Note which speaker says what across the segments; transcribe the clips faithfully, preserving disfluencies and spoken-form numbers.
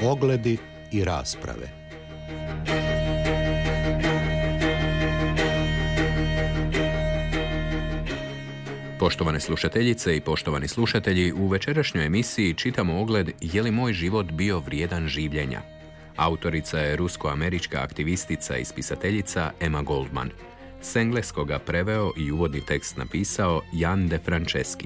Speaker 1: Ogledi i rasprave.
Speaker 2: Poštovane slušateljice i poštovani slušatelji, u večerašnjoj emisiji čitamo ogled Je li moj život bio vrijedan življenja? Autorica je rusko-američka aktivistica i spisateljica Emma Goldman. S engleskoga preveo i uvodni tekst napisao Jan De Franceschi.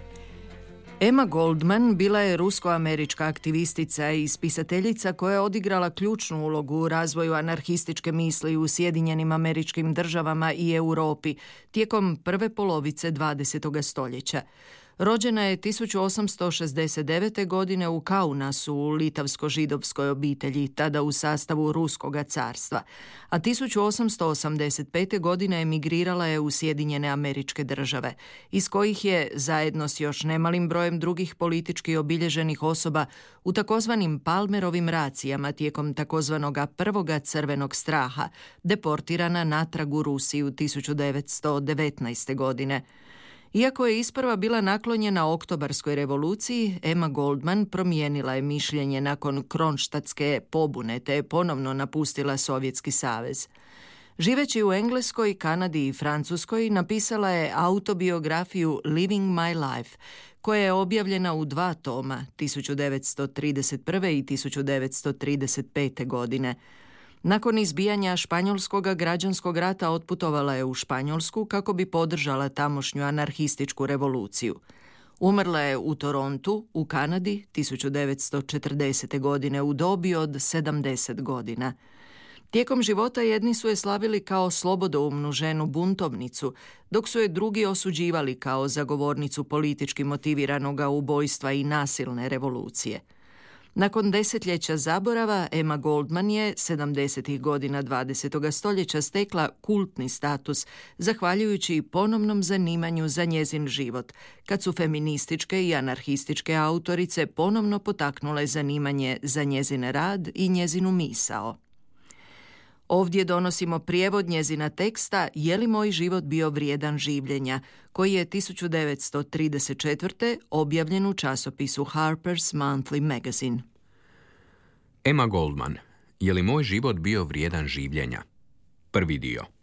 Speaker 3: Emma Goldman bila je rusko-američka aktivistica i spisateljica koja je odigrala ključnu ulogu u razvoju anarhističke misli u Sjedinjenim Američkim Državama i Europi tijekom prve polovice dvadesetog stoljeća. Rođena je tisuću osamsto šezdeset devete. godine u Kaunasu u litavsko-židovskoj obitelji, tada u sastavu Ruskoga carstva, a tisuću osamsto osamdeset pete. godine emigrirala je u Sjedinjene Američke Države, iz kojih je, zajedno s još nemalim brojem drugih politički obilježenih osoba, u takozvanim Palmerovim racijama tijekom takozvanoga prvoga crvenog straha, deportirana natrag u Rusiju tisuću devetsto devetnaeste. godine. Iako je isprva bila naklonjena Oktobarskoj revoluciji, Emma Goldman promijenila je mišljenje nakon Kronštatske pobune te je ponovno napustila Sovjetski savez. Živeći u Engleskoj, Kanadi i Francuskoj, napisala je autobiografiju Living My Life, koja je objavljena u dva toma tisuću devetsto trideset prve. i tisuću devetsto trideset pete. godine. Nakon izbijanja Španjolskog građanskog rata otputovala je u Španjolsku kako bi podržala tamošnju anarhističku revoluciju. Umrla je u Torontu, u Kanadi, tisuću devetsto četrdesete. godine u dobi od sedamdeset godina. Tijekom života jedni su je slavili kao slobodoumnu ženu buntovnicu, dok su je drugi osuđivali kao zagovornicu politički motiviranoga ubojstva i nasilne revolucije. Nakon desetljeća zaborava, Emma Goldman je sedamdesetih godina dvadesetog stoljeća stekla kultni status, zahvaljujući ponovnom zanimanju za njezin život, kad su feminističke i anarhističke autorice ponovno potaknule zanimanje za njezin rad i njezinu misao. Ovdje donosimo prijevod njezina teksta Je li moj život bio vrijedan življenja, koji je tisuću devetsto trideset četvrte. objavljen u časopisu Harper's Monthly Magazine.
Speaker 2: Emma Goldman. Je li moj život bio vrijedan življenja? Prvi dio.